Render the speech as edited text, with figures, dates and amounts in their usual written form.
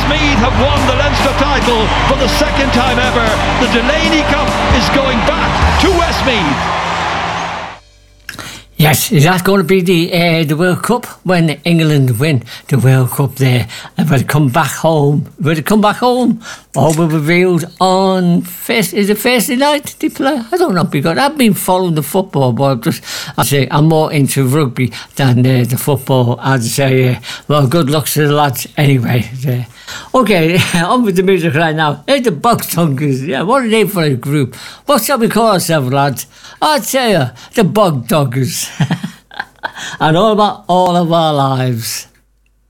Westmeath have won the Leinster title for the second time ever. The Delaney Cup is going back to Westmeath. Yes, is that going to be the World Cup when England win the World Cup there? And will it come back home? Will it come back home? Or will it be revealed on Thursday night? They play? I don't know, because I've been following the football, but I'm more into rugby than the football. I'd say, well, good luck to the lads anyway. Okay, on with the music right now. Hey, the Bog Dunkers. Yeah, what are they for a group? What shall we call ourselves, lads? I'd say the Bog Dunkers. And all about all of our lives.